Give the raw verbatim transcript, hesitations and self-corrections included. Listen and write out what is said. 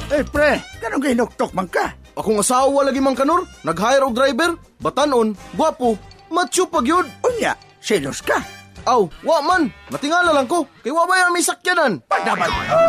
Eh, pre, ganun ginuktok man ka? Akong asawa lagi mang kanor, nag-hire og driver, batanon, gwapo, macho pag yun. Unya, selos ka? Aw, wa man, natingala lang ko, kay wa ba yan may sakyanan. Padaman.